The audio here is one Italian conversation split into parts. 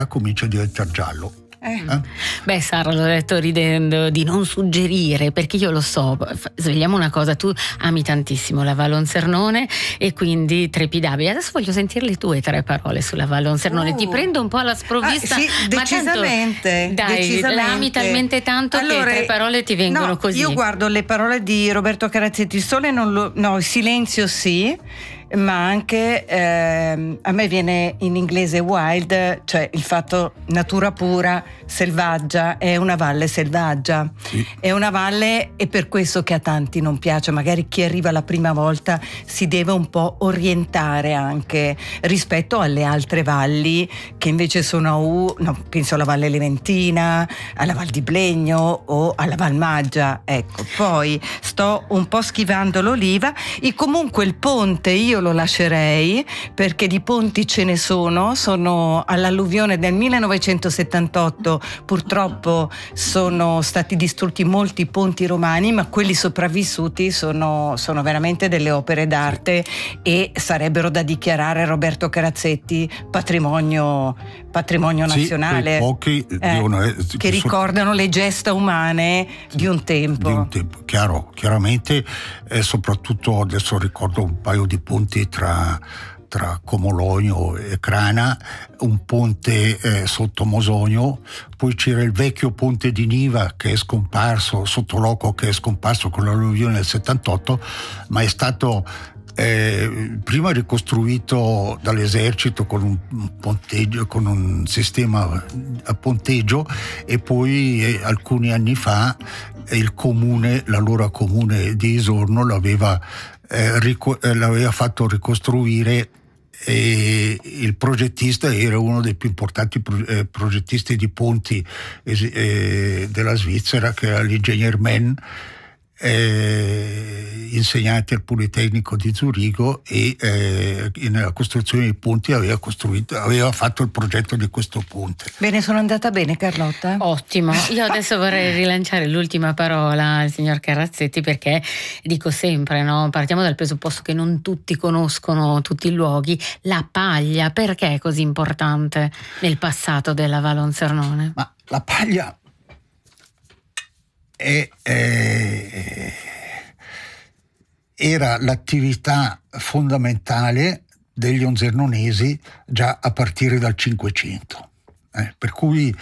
comincia a diventare giallo. Beh, Sara, l'ho detto ridendo di non suggerire, perché io lo so. Svegliamo una cosa: tu ami tantissimo la Valonsernone e quindi trepidavi. Adesso voglio sentire le tue 3 parole sulla Valonsernone. Ti prendo un po' alla sprovvista, sì, ma decisamente, tanto, dai, la ami talmente tanto che 3 parole ti vengono così. Io guardo le parole di Roberto Carazzetti, il sole il silenzio sì, ma anche a me viene in inglese wild, cioè il fatto natura pura, selvaggia, è una valle selvaggia, sì. È una valle, e per questo che a tanti non piace, magari chi arriva la prima volta si deve un po' orientare anche rispetto alle altre valli che invece sono penso alla Valle Leventina, alla Val di Blegno o alla Val Maggia, ecco. Poi sto un po' schivando l'oliva e comunque il ponte io lo lascerei, perché di ponti ce ne sono all'alluvione del 1978 purtroppo sono stati distrutti molti ponti romani, ma quelli sopravvissuti sono veramente delle opere d'arte e sarebbero da dichiarare, Roberto Carazzetti, patrimonio nazionale, pochi che ricordano le gesta umane di un tempo. Chiaramente, soprattutto adesso ricordo un paio di ponti tra Comologno e Crana, un ponte sotto Mosogno, poi c'era il vecchio ponte di Niva che è scomparso, Sottoloco, che è scomparso con l'alluvione del 78, ma è stato prima ricostruito dall'esercito con un ponteggio, con un sistema a ponteggio, e poi alcuni anni fa l'allora comune di Isorno l'aveva fatto ricostruire, e il progettista era uno dei più importanti progettisti di ponti della Svizzera, che era l'ingegner Mann, insegnante al Politecnico di Zurigo, e nella costruzione dei ponti aveva fatto il progetto di questo ponte. Bene, sono andata bene, Carlotta? Ottimo. Io adesso vorrei rilanciare l'ultima parola al signor Carazzetti, perché dico sempre, no? Partiamo dal presupposto che non tutti conoscono tutti i luoghi. La paglia, perché è così importante nel passato della Valonsernone? Ma la paglia era l'attività fondamentale degli onzernonesi già a partire dal 500, per cui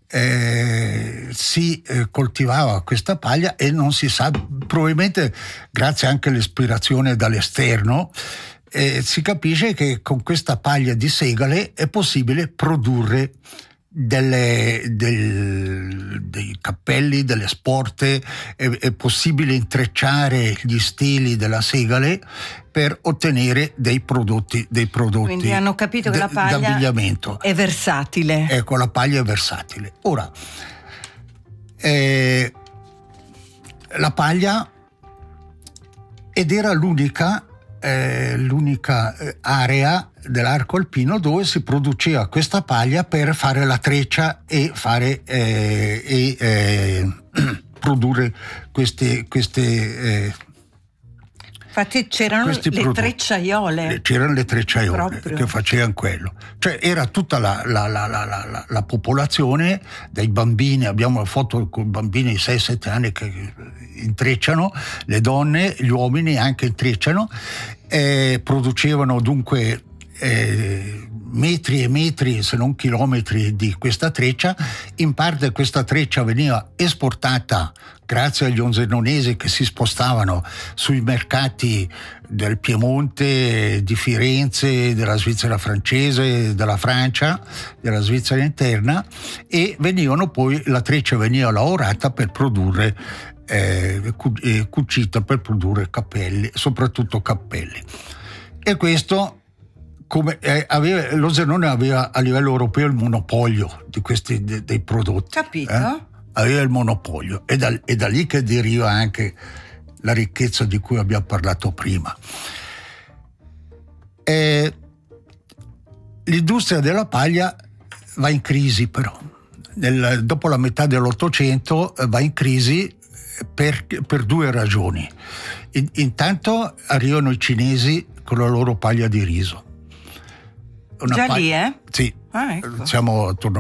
si coltivava questa paglia, e non si sa, probabilmente grazie anche all'ispirazione dall'esterno, si capisce che con questa paglia di segale è possibile produrre dei cappelli, delle sporte, è possibile intrecciare gli stili della segale per ottenere dei prodotti. Quindi hanno capito che la paglia d'abbigliamento è versatile. Ecco, la paglia è versatile. Ora, la paglia, ed era l'unica area dell'arco alpino dove si produceva questa paglia per fare la treccia e produrre queste infatti c'erano le trecciaiole. C'erano le trecciaiole proprio, che facevano quello. Cioè era tutta la popolazione, dai bambini, abbiamo la foto con bambini di 6-7 anni che intrecciano, le donne, gli uomini anche intrecciano, producevano dunque metri e metri, se non chilometri, di questa treccia. In parte questa treccia veniva esportata grazie agli onzernonesi che si spostavano sui mercati del Piemonte, di Firenze, della Svizzera francese, della Francia, della Svizzera interna, e la treccia veniva lavorata per produrre cucita per produrre cappelli, soprattutto cappelli. E questo, l'Onzernone aveva a livello europeo il monopolio di questi dei prodotti. Capito? Aveva il monopolio, e da lì che deriva anche la ricchezza di cui abbiamo parlato prima. L'industria della paglia va in crisi, però dopo la metà dell'Ottocento va in crisi per 2 ragioni. Intanto arrivano i cinesi con la loro paglia di riso. Lì? Sì, Ah, ecco. Siamo